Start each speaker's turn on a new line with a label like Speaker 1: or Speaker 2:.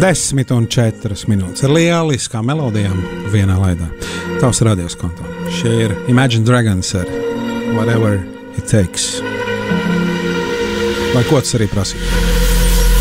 Speaker 1: 10:04 ar lieliskām melodijām vienā laidā. Tavs radios konto. Šie ir Imagine Dragons ar Whatever It Takes. Vai ko tas arī prasīja?